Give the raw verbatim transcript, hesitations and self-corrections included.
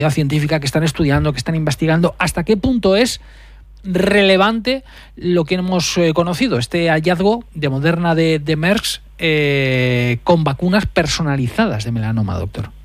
científica, que están estudiando, que están investigando, hasta qué punto es relevante lo que hemos eh, conocido, este hallazgo de Moderna de, de Merck eh, con vacunas personalizadas de melanoma, doctor.